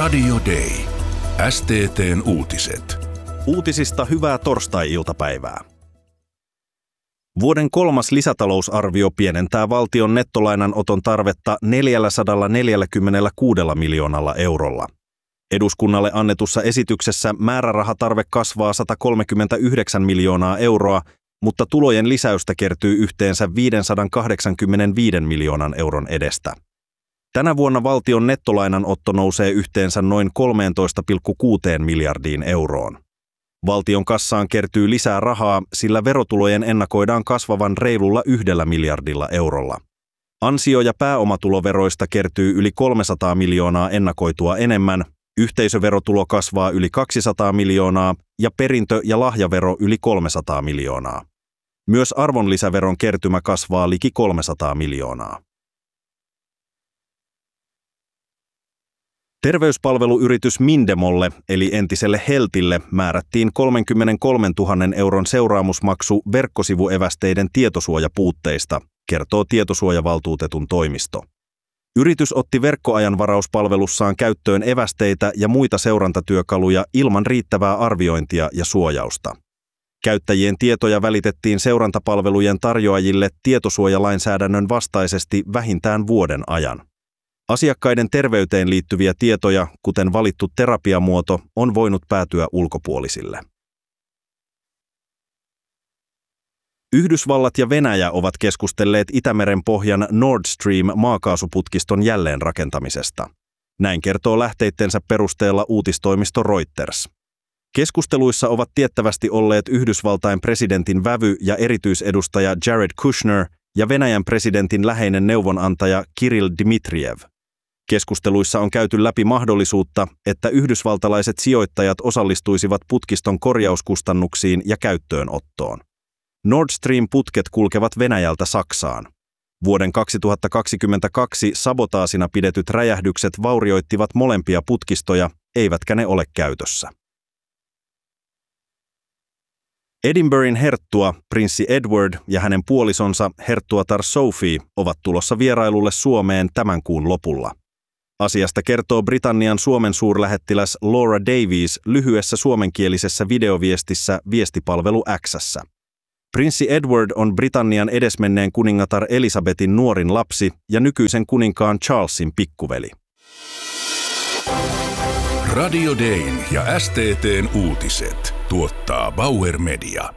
Radio Day. STT:n uutiset. Uutisista hyvää torstai-iltapäivää. Vuoden 3. lisätalousarvio pienentää valtion nettolainanoton tarvetta 446 miljoonalla eurolla. Eduskunnalle annetussa esityksessä määrärahatarve kasvaa 139 miljoonaa euroa, mutta tulojen lisäystä kertyy yhteensä 585 miljoonan euron edestä. Tänä vuonna valtion nettolainanotto nousee yhteensä noin 13,6 miljardiin euroon. Valtion kassaan kertyy lisää rahaa, sillä verotulojen ennakoidaan kasvavan reilulla 1 miljardilla eurolla. Ansio- ja pääomatuloveroista kertyy yli 300 miljoonaa ennakoitua enemmän, yhteisöverotulo kasvaa yli 200 miljoonaa ja perintö- ja lahjavero yli 300 miljoonaa. Myös arvonlisäveron kertymä kasvaa liki 300 miljoonaa. Terveyspalveluyritys Mindemolle eli entiselle Heltille määrättiin 33 000 euron seuraamusmaksu verkkosivuevästeiden tietosuojapuutteista, kertoo tietosuojavaltuutetun toimisto. Yritys otti verkkoajanvarauspalvelussaan käyttöön evästeitä ja muita seurantatyökaluja ilman riittävää arviointia ja suojausta. Käyttäjien tietoja välitettiin seurantapalvelujen tarjoajille tietosuojalainsäädännön vastaisesti vähintään vuoden ajan. Asiakkaiden terveyteen liittyviä tietoja, kuten valittu terapiamuoto, on voinut päätyä ulkopuolisille. Yhdysvallat ja Venäjä ovat keskustelleet Itämeren pohjan Nord Stream-maakaasuputkiston jälleenrakentamisesta. Näin kertoo lähteittensä perusteella uutistoimisto Reuters. Keskusteluissa ovat tiettävästi olleet Yhdysvaltain presidentin vävy ja erityisedustaja Jared Kushner ja Venäjän presidentin läheinen neuvonantaja Kirill Dmitrijev. Keskusteluissa on käyty läpi mahdollisuutta, että yhdysvaltalaiset sijoittajat osallistuisivat putkiston korjauskustannuksiin ja käyttöönottoon. Nord Stream-putket kulkevat Venäjältä Saksaan. Vuoden 2022 sabotaasina pidetyt räjähdykset vaurioittivat molempia putkistoja, eivätkä ne ole käytössä. Edinburghin herttua, prinssi Edward ja hänen puolisonsa herttuatar Sophie ovat tulossa vierailulle Suomeen tämän kuun lopulla. Asiasta kertoo Britannian Suomen suurlähettiläs Laura Davies lyhyessä suomenkielisessä videoviestissä viestipalvelu X:ssä. Prinssi Edward on Britannian edesmenneen kuningatar Elisabetin nuorin lapsi ja nykyisen kuninkaan Charlesin pikkuveli. Radio Dayn ja STT:n uutiset tuottaa Bauer Media.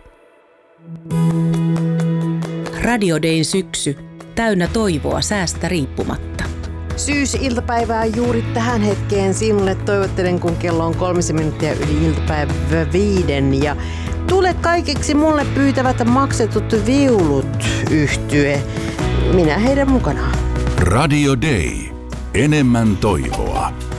Radio Dayn syksy, täynnä toivoa säästä riippumatta. Syysiltapäivää juuri tähän hetkeen sinulle toivottelen, kun kello on 3 minuuttia yli iltapäivä 5. Ja tule kaikiksi mulle pyytävät maksetut viulut -yhtye. Minä heidän mukanaan. Radio Day. Enemmän toivoa.